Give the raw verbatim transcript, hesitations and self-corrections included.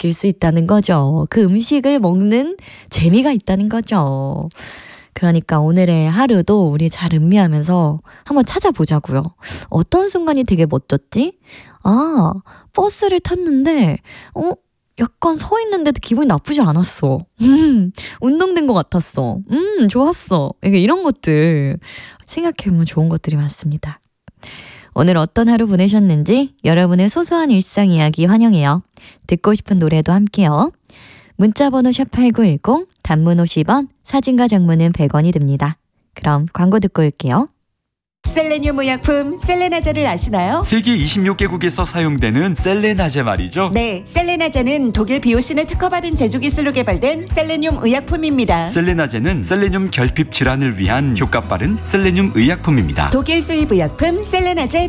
느낄 수 있다는 거죠. 그 음식을 먹는 재미가 있다는 거죠. 그러니까 오늘의 하루도 우리 잘 음미하면서 한번 찾아보자고요. 어떤 순간이 되게 멋졌지? 아, 버스를 탔는데 어? 약간 서 있는데도 기분이 나쁘지 않았어. 음, 운동된 것 같았어. 음, 좋았어. 이런 것들 생각해보면 좋은 것들이 많습니다. 오늘 어떤 하루 보내셨는지 여러분의 소소한 일상 이야기 환영해요. 듣고 싶은 노래도 함께요. 문자번호 샵팔구일공, 단문 오십 원, 사진과 장문은 백 원이 듭니다. 그럼 광고 듣고 올게요. 셀레늄 의약품 셀레나제를 아시나요? 세계 이십육 개국에서 사용되는 셀레나제 말이죠. 네, 셀레나제는 독일 비오신을 특허받은 제조기술로 개발된 셀레늄 의약품입니다. 셀레나제는 셀레늄 결핍 질환을 위한 효과 빠른 셀레늄 의약품입니다. 독일 수입 의약품 셀레나제